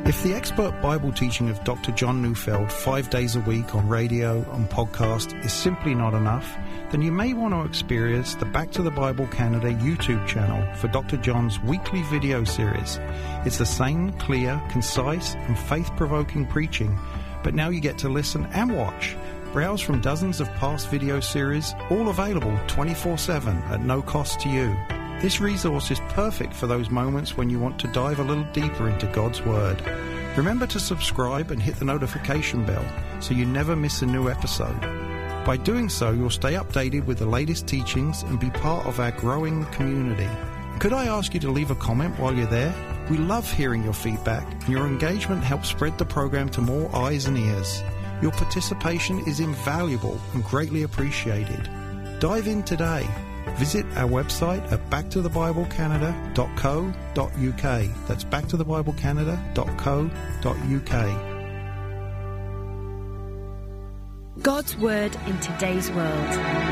If the expert Bible teaching of Dr. John Neufeld 5 days a week on radio and podcast is simply not enough, then you may want to experience the Back to the Bible Canada YouTube channel for Dr. John's weekly video series. It's the same clear, concise and faith-provoking preaching, but now you get to listen and watch. Browse from dozens of past video series, all available 24/7 at no cost to you. This resource is perfect for those moments when you want to dive a little deeper into God's Word. Remember to subscribe and hit the notification bell so you never miss a new episode. By doing so, you'll stay updated with the latest teachings and be part of our growing community. Could I ask you to leave a comment while you're there? We love hearing your feedback, and your engagement helps spread the program to more eyes and ears. Your participation is invaluable and greatly appreciated. Dive in today. Visit our website at backtothebiblecanada.co.uk. That's backtothebiblecanada.co.uk. God's Word in today's world.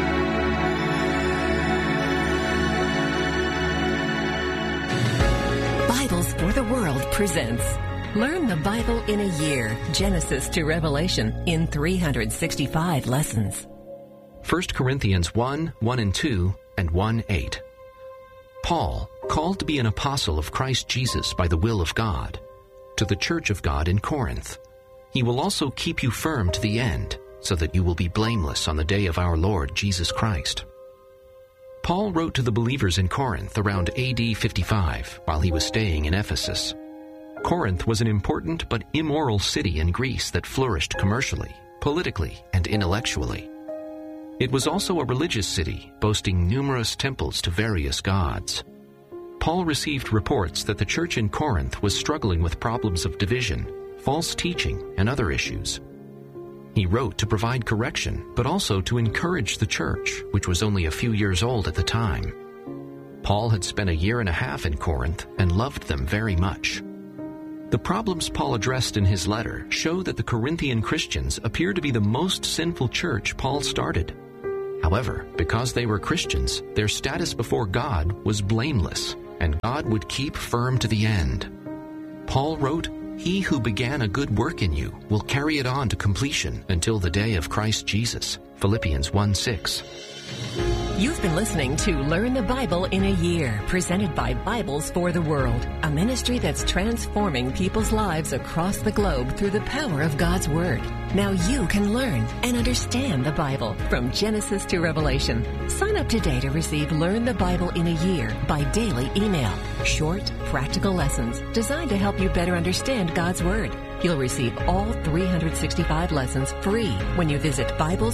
Bibles for the World presents Learn the Bible in a Year, Genesis to Revelation, in 365 lessons. 1 Corinthians 1, 1 and 2, and 1, 8. Paul, called to be an apostle of Christ Jesus by the will of God, to the church of God in Corinth. He will also keep you firm to the end, so that you will be blameless on the day of our Lord Jesus Christ. Paul wrote to the believers in Corinth around AD 55 while he was staying in Ephesus. Corinth was an important but immoral city in Greece that flourished commercially, politically, and intellectually. It was also a religious city, boasting numerous temples to various gods. Paul received reports that the church in Corinth was struggling with problems of division, false teaching, and other issues. He wrote to provide correction, but also to encourage the church, which was only a few years old at the time. Paul had spent a year and a half in Corinth and loved them very much. The problems Paul addressed in his letter show that the Corinthian Christians appear to be the most sinful church Paul started. However, because they were Christians, their status before God was blameless, and God would keep firm to the end. Paul wrote, "He who began a good work in you will carry it on to completion until the day of Christ Jesus." Philippians 1:6. You've been listening to Learn the Bible in a Year, presented by Bibles for the World, a ministry that's transforming people's lives across the globe through the power of God's Word. Now you can learn and understand the Bible from Genesis to Revelation. Sign up today to receive Learn the Bible in a Year by daily email. Short, practical lessons designed to help you better understand God's Word. You'll receive all 365 lessons free when you visit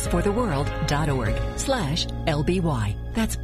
biblesfortheworld.org/LBY. That's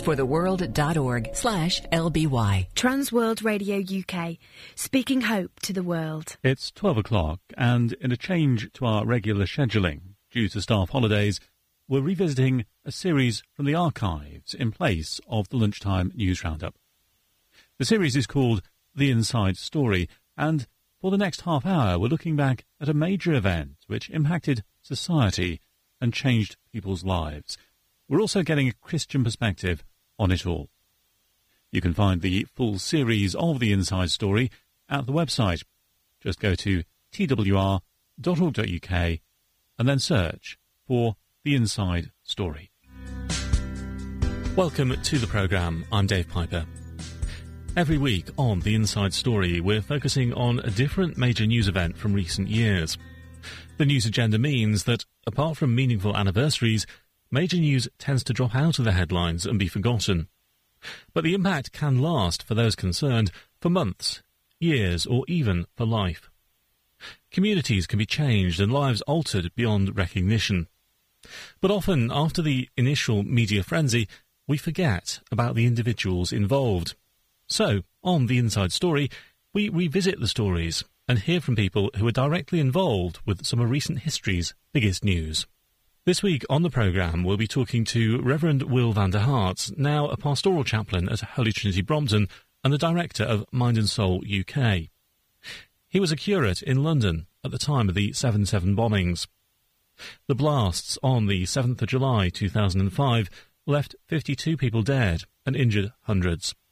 biblesfortheworld.org/LBY. Transworld Radio UK, speaking hope to the world. It's 12 o'clock, and in a change to our regular scheduling, due to staff holidays, we're revisiting a series from the archives in place of the Lunchtime News Roundup. The series is called The Inside Story, and for the next half hour, we're looking back at a major event which impacted society and changed people's lives. We're also getting a Christian perspective on it all. You can find the full series of The Inside Story at the website. Just go to twr.org.uk and then search for The Inside Story. Welcome to the programme. I'm Dave Piper. Every week on The Inside Story, we're focusing on a different major news event from recent years. The news agenda means that, apart from meaningful anniversaries, major news tends to drop out of the headlines and be forgotten. But the impact can last for those concerned for months, years, or even for life. Communities can be changed and lives altered beyond recognition. But often, after the initial media frenzy, we forget about the individuals involved. So, on The Inside Story, we revisit the stories and hear from people who are directly involved with some of recent history's biggest news. This week on the programme, we'll be talking to Reverend Will van der Hart, now a pastoral chaplain at Holy Trinity Brompton and the director of Mind and Soul UK. He was a curate in London at the time of the 7/7 bombings. The blasts on the 7th of July 2005 left 52 people dead and injured hundreds.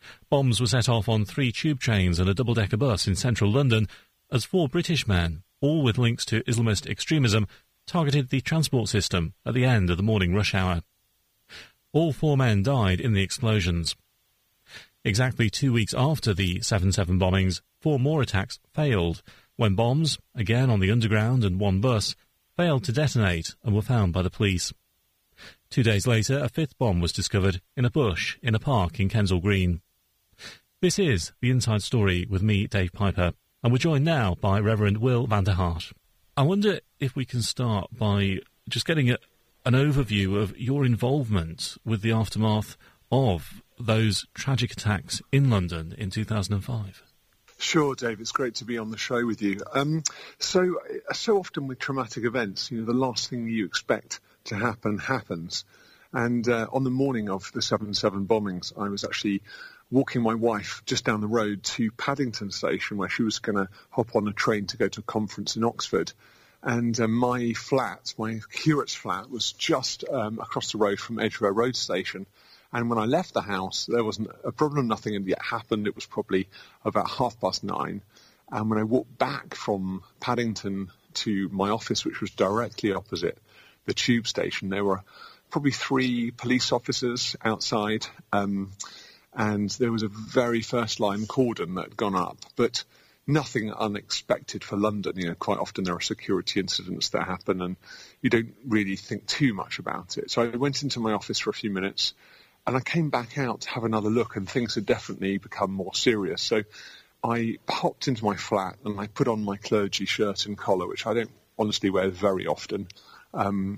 Bombs were set off on 3 tube trains and a double-decker bus in central London as 4 British men, all with links to Islamist extremism, targeted the transport system at the end of the morning rush hour. All 4 men died in the explosions. Exactly 2 weeks after the 7/7 bombings, 4 more attacks failed, when bombs, again on the Underground and 1 bus, failed to detonate and were found by the police. 2 days later, a 5th bomb was discovered in a bush in a park in Kensal Green. This is The Inside Story with me, Dave Piper, and we're joined now by Reverend Will van der Hart. I wonder if we can start by just getting an overview of your involvement with the aftermath of those tragic attacks in London in 2005. Sure, Dave. It's great to be on the show with you. So often with traumatic events, the last thing you expect to happen happens. And on the morning of the 7/7 bombings, I was actually walking my wife just down the road to Paddington Station, where she was going to hop on a train to go to a conference in Oxford. And my curate's flat, was just across the road from Edgware Road Station. And when I left the house, there wasn't a problem, nothing had yet happened. It was probably about 9:30. And when I walked back from Paddington to my office, which was directly opposite the tube station, there were probably 3 police officers outside, and there was a very first-line cordon that had gone up. But nothing unexpected for London. Quite often there are security incidents that happen, and you don't really think too much about it. So I went into my office for a few minutes, and I came back out to have another look, and things had definitely become more serious. So I popped into my flat, and I put on my clergy shirt and collar, which I don't honestly wear very often. And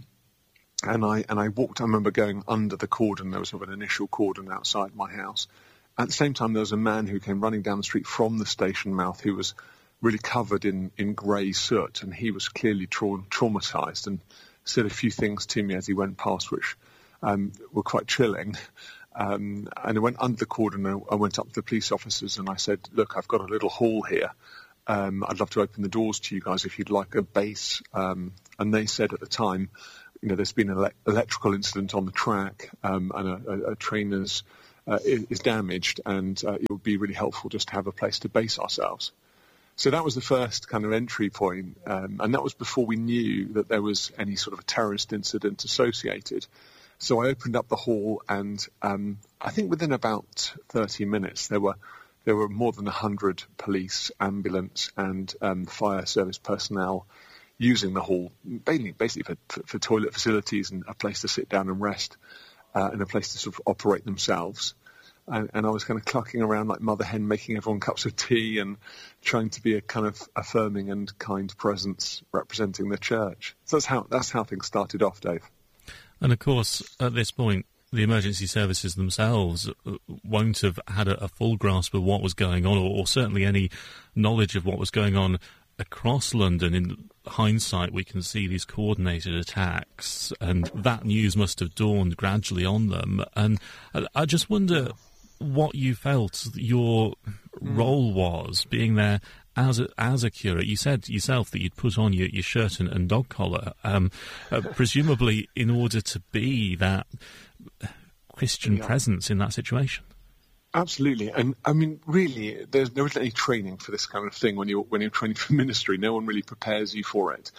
I walked. I remember going under the cordon. There was sort of an initial cordon outside my house. At the same time, there was a man who came running down the street from the station mouth who was really covered in grey soot, and he was clearly traumatised, and said a few things to me as he went past, which were quite chilling. And I went under the cordon, and I went up to the police officers, and I said, "Look, I've got a little hall here. I'd love to open the doors to you guys if you'd like a base." And they said at the time, there's been an electrical incident on the track, and a trainer's is damaged, and it would be really helpful just to have a place to base ourselves. So that was the first kind of entry point, and that was before we knew that there was any sort of a terrorist incident associated. So I opened up the hall, and I think within about 30 minutes there were more than 100 police, ambulance, and fire service personnel using the hall, basically for toilet facilities and a place to sit down and rest, and a place to sort of operate themselves. And I was kind of clucking around like mother hen, making everyone cups of tea and trying to be a kind of affirming and kind presence representing the church. So that's how things started off, Dave. And of course, at this point, the emergency services themselves won't have had a full grasp of what was going on, or certainly any knowledge of what was going on across London. In hindsight, we can see these coordinated attacks, and that news must have dawned gradually on them. And I just wonder what you felt your role was, being there as a curate. You said yourself that you'd put on your shirt and dog collar, presumably in order to be that Christian presence in that situation. Absolutely, and I mean, really, there isn't any training for this kind of thing when you're training for ministry. No one really prepares you for it.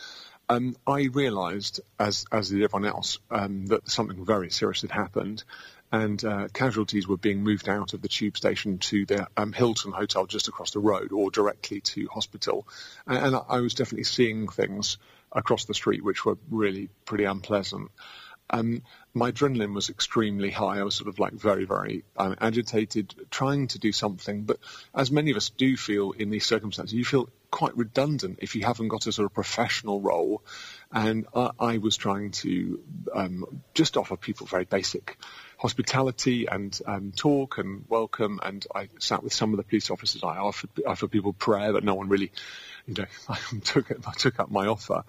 I realised, as did everyone else, that something very serious had happened, and casualties were being moved out of the tube station to the Hilton Hotel just across the road, or directly to hospital. And I was definitely seeing things across the street which were really pretty unpleasant. My adrenaline was extremely high. I was sort of like very, very agitated, trying to do something. But as many of us do feel in these circumstances, you feel quite redundant if you haven't got a sort of professional role. And I was trying to just offer people very basic hospitality and talk and welcome. And I sat with some of the police officers. I offered people prayer, but no one really, I took up my offer.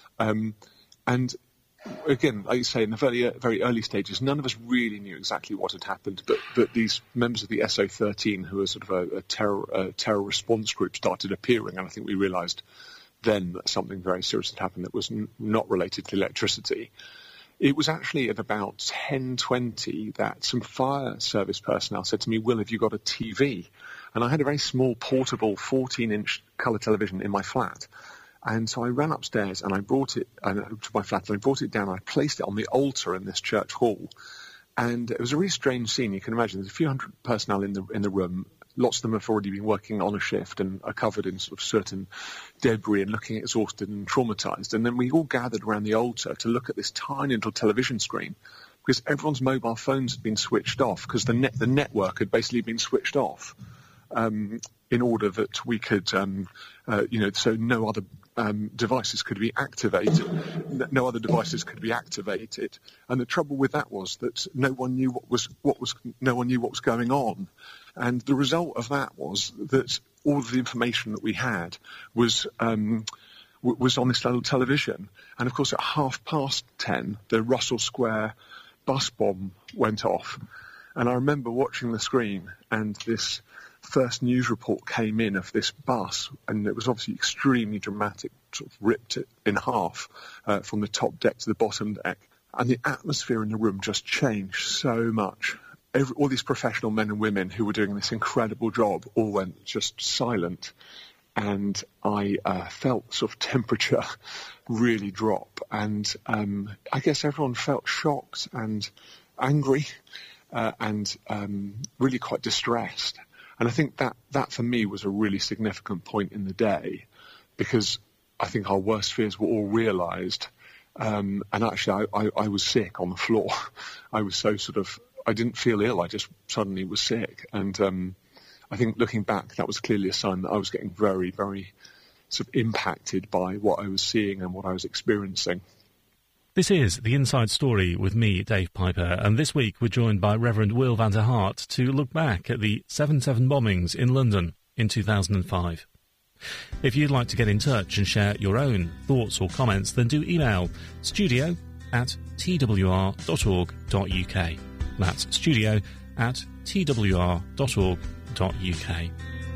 And again, like you say, in the very, very early stages, none of us really knew exactly what had happened, but these members of the SO13, who were sort of a terror response group, started appearing, and I think we realised then that something very serious had happened that was not related to electricity. it was actually at about 10:20 that some fire service personnel said to me, "Will, have you got a TV?" And I had a very small, portable 14-inch colour television in my flat. And so I ran upstairs and I brought it to my flat, and I brought it down and I placed it on the altar in this church hall. And it was a really strange scene. You can imagine there's a few hundred personnel in the room. Lots of them have already been working on a shift and are covered in sort of certain debris and looking exhausted and traumatized. And then we all gathered around the altar to look at this tiny little television screen, because everyone's mobile phones had been switched off, because the network had basically been switched off, in order that we could, so no other devices could be activated. No other devices could be activated. And the trouble with that was that no one knew what was going on. And the result of that was that all of the information that we had was on this little television. And of course, at 10:30, the Russell Square bus bomb went off. And I remember watching the screen, and this first news report came in of this bus, and it was obviously extremely dramatic, sort of ripped it in half from the top deck to the bottom deck. And the atmosphere in the room just changed so much. All these professional men and women who were doing this incredible job all went just silent, and I felt sort of temperature really drop, and I guess everyone felt shocked and angry and really quite distressed. And I think that for me was a really significant point in the day, because I think our worst fears were all realised. And actually, I was sick on the floor. I was so I didn't feel ill. I just suddenly was sick. And I think looking back, that was clearly a sign that I was getting very, very sort of impacted by what I was seeing and what I was experiencing. This is The Inside Story with me, Dave Piper, and this week we're joined by Reverend Will van der Hart to look back at the 7/7 bombings in London in 2005. If you'd like to get in touch and share your own thoughts or comments, then do email studio@twr.org.uk. That's studio@twr.org.uk.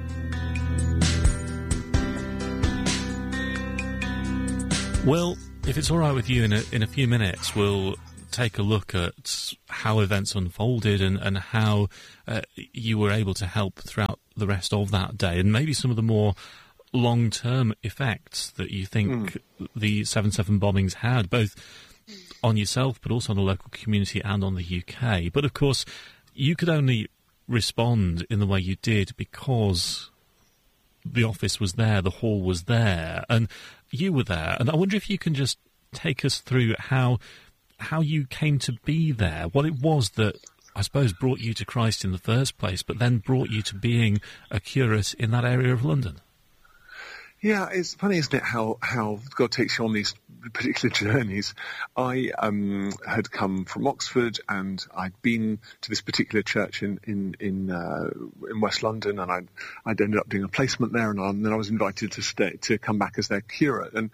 Well, if it's all right with you, in a few minutes, we'll take a look at how events unfolded and how you were able to help throughout the rest of that day, and maybe some of the more long-term effects that you think the 7/7 bombings had, both on yourself but also on the local community and on the UK. But of course, you could only respond in the way you did because the office was there, the hall was there, and you were there. And I wonder if you can just take us through how you came to be there, what it was that, I suppose, brought you to Christ in the first place, but then brought you to being a curate in that area of London. Yeah, it's funny, isn't it, how God takes you on these particular journeys. I had come from Oxford, and I'd been to this particular church in West London, and I'd ended up doing a placement there, and then I was invited to come back as their curate. And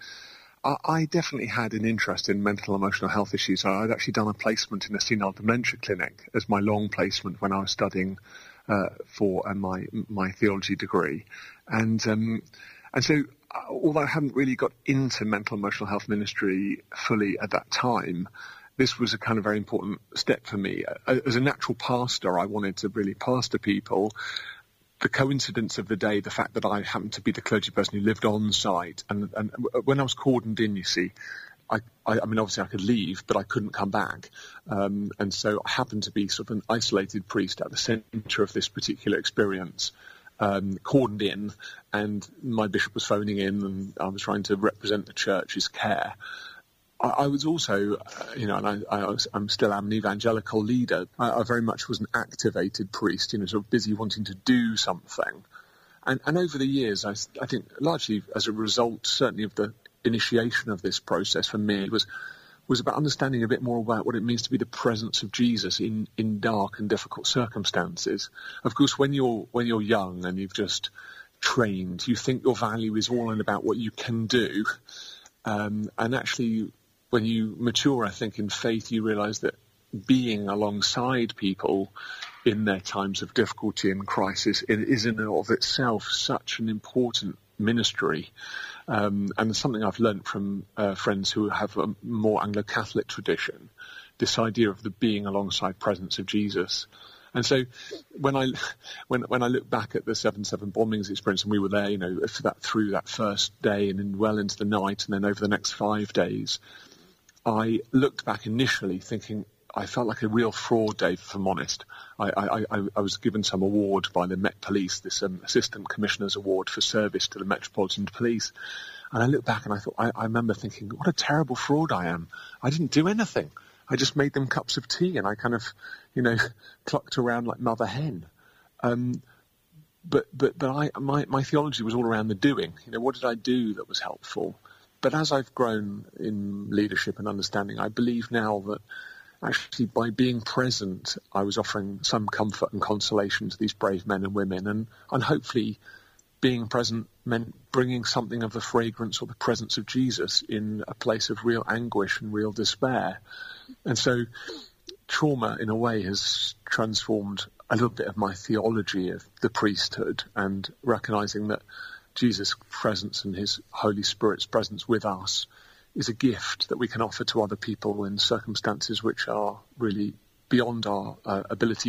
I definitely had an interest in mental and emotional health issues. I'd actually done a placement in a senile dementia clinic as my long placement when I was studying for my theology degree, and so, although I hadn't really got into mental and emotional health ministry fully at that time, this was a kind of very important step for me. As a natural pastor, I wanted to really pastor people. The coincidence of the day, the fact that I happened to be the clergy person who lived on site, and when I was cordoned in, you see, I mean, obviously I could leave, but I couldn't come back. And so I happened to be sort of an isolated priest at the centre of this particular experience. Cordoned in, and my bishop was phoning in, and I was trying to represent the church's care. I was also, and I'm still an evangelical leader. I very much was an activated priest, sort of busy wanting to do something. And over the years, I think largely as a result, certainly of the initiation of this process for me, was about understanding a bit more about what it means to be the presence of Jesus in dark and difficult circumstances. Of course, when you're young and you've just trained, you think your value is all in about what you can do. And actually, when you mature, I think, in faith, you realise that being alongside people in their times of difficulty and crisis is in and of itself such an important ministry. And something I've learnt from friends who have a more Anglo-Catholic tradition, this idea of the being alongside presence of Jesus. And so when I look back at the 7/7 bombings experience, and we were there, through that first day and then well into the night, and then over the next 5 days, I looked back initially thinking I felt like a real fraud, Dave, if I'm honest. I was given some award by the Met Police, this Assistant Commissioner's Award for service to the Metropolitan Police. And I looked back and I thought, I remember thinking, what a terrible fraud I am. I didn't do anything. I just made them cups of tea and I kind of, clucked around like mother hen. But my theology was all around the doing. What did I do that was helpful? But as I've grown in leadership and understanding, I believe now that actually by being present, I was offering some comfort and consolation to these brave men and women. And hopefully being present meant bringing something of the fragrance or the presence of Jesus in a place of real anguish and real despair. And so trauma, in a way, has transformed a little bit of my theology of the priesthood, and recognizing that Jesus' presence and his Holy Spirit's presence with us is a gift that we can offer to other people in circumstances which are really beyond our ability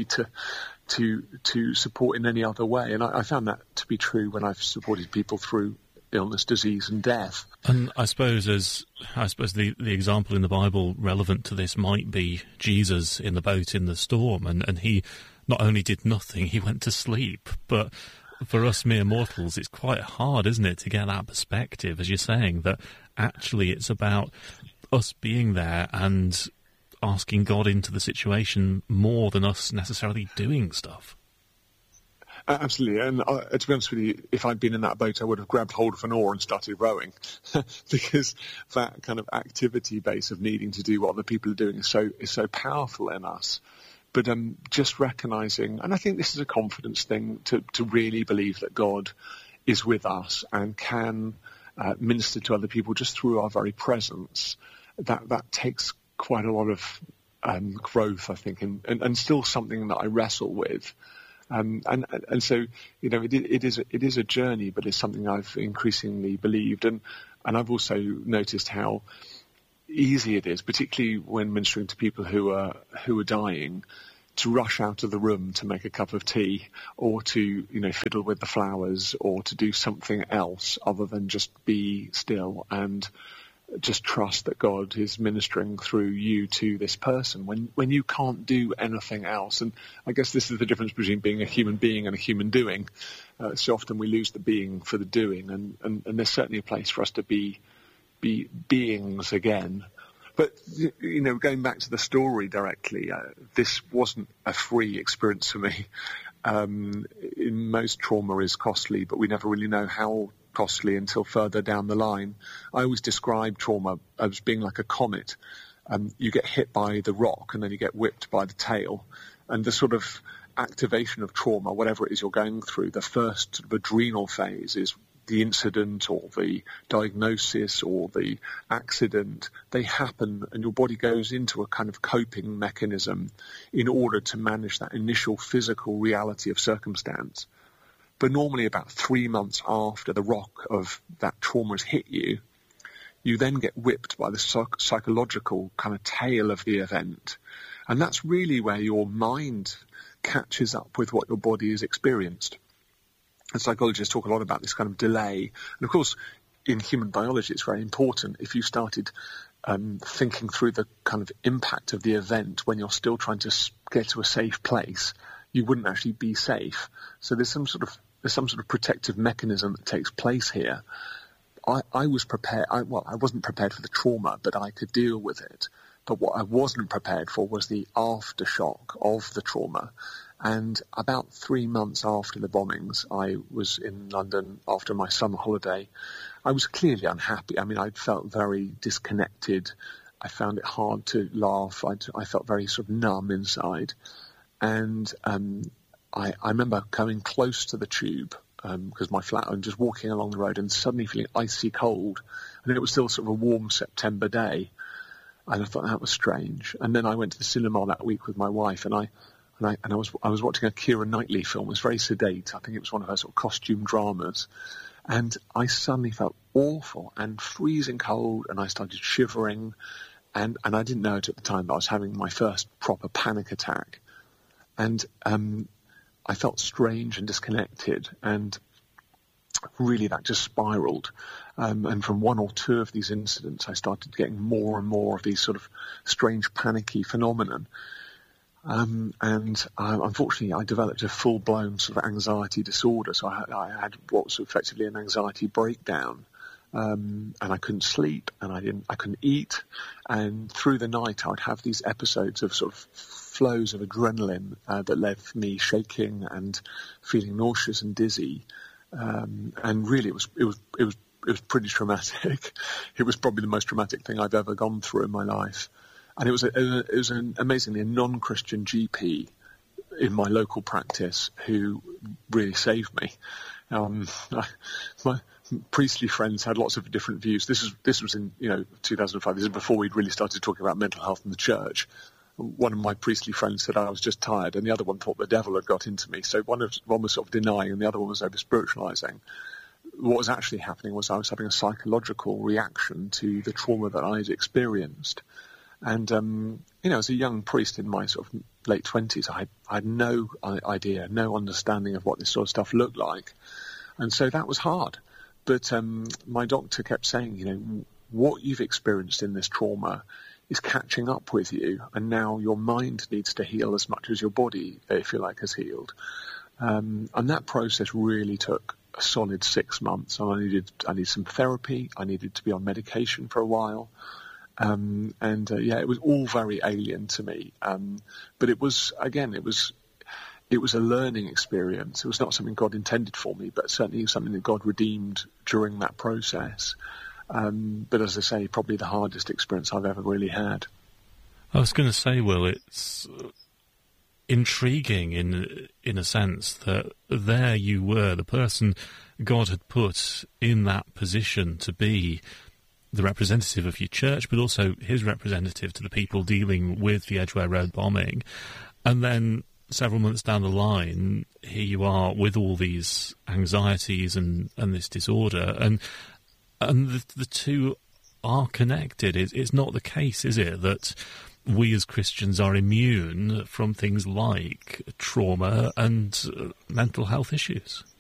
to support in any other way. And I found that to be true when I've supported people through illness, disease and death. And I suppose the example in the Bible relevant to this might be Jesus in the boat in the storm, and he not only did nothing, he went to sleep. But for us mere mortals, it's quite hard, isn't it, to get that perspective, as you're saying, that actually it's about us being there and asking God into the situation more than us necessarily doing stuff. Absolutely. And to be honest with you, if I'd been in that boat, I would have grabbed hold of an oar and started rowing because that kind of activity base of needing to do what other people are doing is so powerful in us. But just recognizing, and I think this is a confidence thing, to really believe that God is with us and can minister to other people just through our very presence. That takes quite a lot of growth, I think, and still something that I wrestle with. And so, it is a journey, but it's something I've increasingly believed. And I've also noticed how easy it is, particularly when ministering to people who are dying, to rush out of the room to make a cup of tea, or to fiddle with the flowers, or to do something else other than just be still and just trust that God is ministering through you to this person when you can't do anything else. And I guess this is the difference between being a human being and a human doing. So often we lose the being for the doing, and there's certainly a place for us to be beings again. But, going back to the story directly, this wasn't a free experience for me. In most trauma is costly, but we never really know how costly until further down the line. I always describe trauma as being like a comet. You get hit by the rock and then you get whipped by the tail. And the sort of activation of trauma, whatever it is you're going through, the first sort of adrenal phase is the incident or the diagnosis or the accident. They happen and your body goes into a kind of coping mechanism in order to manage that initial physical reality of circumstance. But normally about 3 months after the rock of that trauma has hit you, you then get whipped by the psychological kind of tail of the event. And that's really where your mind catches up with what your body has experienced. And psychologists talk a lot about this kind of delay. And of course, in human biology, it's very important. If you started thinking through the kind of impact of the event when you're still trying to get to a safe place, you wouldn't actually be safe. So there's some sort of protective mechanism that takes place here. I was prepared. I wasn't prepared for the trauma, but I could deal with it. But what I wasn't prepared for was the aftershock of the trauma. And about 3 months after the bombings, I was in London after my summer holiday. I was clearly unhappy. I mean, I felt very disconnected. I found it hard to laugh. I felt very sort of numb inside. And I remember coming close to the tube because my flat, and just walking along the road and suddenly feeling icy cold. And it was still sort of a warm September day. And I thought that was strange. And then I went to the cinema that week with my wife, and I was watching a Keira Knightley film. It was very sedate. I think it was one of her sort of costume dramas. And I suddenly felt awful and freezing cold, and I started shivering, and I didn't know it at the time, but I was having my first proper panic attack. And I felt strange and disconnected, and really that just spiraled. And from one or two of these incidents, I started getting more and more of these sort of strange panicky phenomenon. Unfortunately, I developed a full-blown sort of anxiety disorder. So I had what was effectively an anxiety breakdown, and I couldn't sleep, and I couldn't eat. And through the night, I'd have these episodes of sort of flows of adrenaline that left me shaking and feeling nauseous and dizzy. And really, it was pretty traumatic. It was probably the most traumatic thing I've ever gone through in my life. And it was an amazingly a non-Christian GP in my local practice who really saved me. My priestly friends had lots of different views. This was in 2005. This is before we'd really started talking about mental health in the church. One of my priestly friends said I was just tired, and the other one thought the devil had got into me. So one was sort of denying, and the other one was over spiritualizing. What was actually happening was I was having a psychological reaction to the trauma that I had experienced. And, as a young priest in my sort of late 20s, I had no idea, no understanding of what this sort of stuff looked like. And so that was hard. But my doctor kept saying, what you've experienced in this trauma is catching up with you, and now your mind needs to heal as much as your body, if you like, has healed. And that process really took a solid 6 months. And I needed some therapy. I needed to be on medication for a while. It was all very alien to me. But it was a learning experience. It was not something God intended for me, but certainly something that God redeemed during that process. But as I say, probably the hardest experience I've ever really had. I was going to say, Will, it's intriguing in a sense that there you were, the person God had put in that position to be the representative of your church, but also his representative to the people dealing with the Edgware Road bombing. And then several months down the line, here you are with all these anxieties and this disorder, and the two are connected. It's not the case, is it, that we as Christians are immune from things like trauma and mental health issues?